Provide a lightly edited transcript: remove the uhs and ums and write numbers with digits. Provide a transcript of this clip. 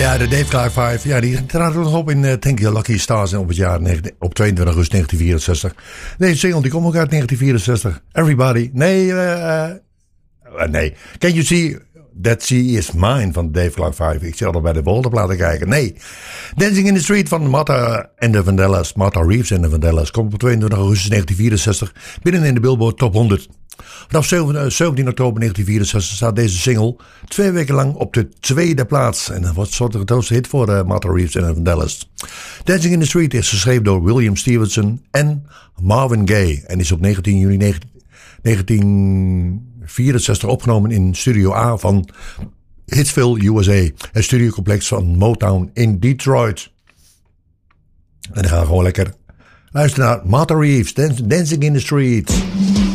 Ja, de Dave Clark 5. Ja, die traden nog op in Thank You Lucky Stars op 22 augustus 1964. Deze single die komt ook uit 1964. Everybody. Nee. Can you see that she is mine van Dave Clark 5? Ik zit al bij de volgende platen kijken. Nee. Dancing in the Street van Martha and the Vandellas. Martha Reeves en de Vandellas. Komt op 22 augustus 1964 binnen in de Billboard Top 100. Vanaf 17 oktober 1964 staat deze single 2 weken lang op de tweede plaats. En dat wordt een soort grootste hit voor Martha Reeves en de Vandellas. Dancing in the Street is geschreven door William Stevenson en Marvin Gaye. En is op 19 juni 1964 opgenomen in Studio A van Hitsville, USA. Het studiocomplex van Motown in Detroit. En dan gaan we gewoon lekker luisteren naar Martha Reeves, Dancing in the Street.